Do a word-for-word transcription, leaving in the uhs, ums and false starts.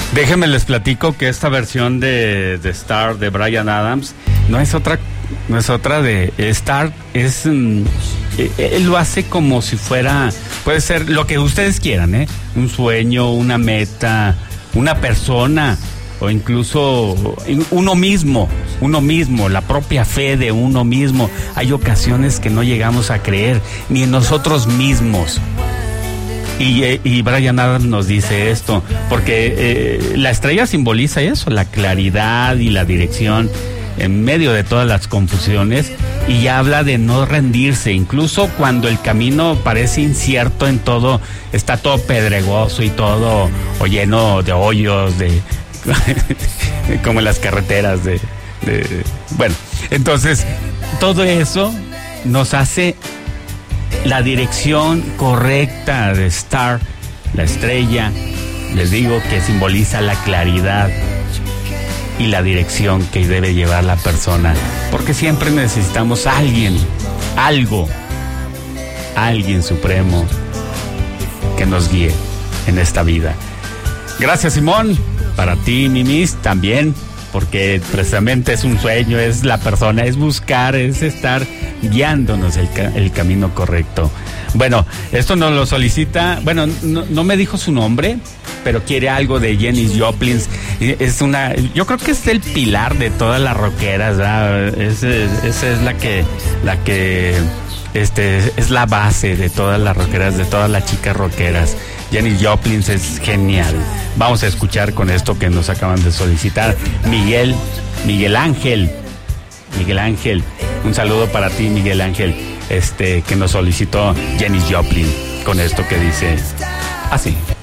Déjenme les platico que esta versión de, de Star de Bryan Adams no es otra, no es otra de Star, es mm, él lo hace como si fuera, puede ser lo que ustedes quieran, ¿eh? Un sueño, una meta, una persona o incluso uno mismo, uno mismo, la propia fe de uno mismo. Hay ocasiones que no llegamos a creer ni en nosotros mismos. Y, y Bryan Adams nos dice esto, porque eh, la estrella simboliza eso, la claridad y la dirección en medio de todas las confusiones, y habla de no rendirse, incluso cuando el camino parece incierto en todo, está todo pedregoso y todo o lleno de hoyos, de como en las carreteras de, de bueno, entonces todo eso nos hace la dirección correcta de Star, la estrella, les digo que simboliza la claridad y la dirección que debe llevar la persona, porque siempre necesitamos a alguien, algo, alguien supremo que nos guíe en esta vida. Gracias, Simón, para ti, Mimis, también, porque precisamente es un sueño, es la persona, es buscar, es estar guiándonos el, ca- el camino correcto. Bueno, esto nos lo solicita, bueno, no, no me dijo su nombre, pero quiere algo de Janis Joplin. Es una, yo creo que es el pilar de todas las rockeras, ¿verdad? Es, es, esa es la que, la que, este, es la base de todas las rockeras, de todas las chicas rockeras. Janis Joplin es genial. Vamos a escuchar con esto que nos acaban de solicitar. Miguel, Miguel Ángel, Miguel Ángel, un saludo para ti, Miguel Ángel, este, que nos solicitó Janis Joplin, con esto que dice así.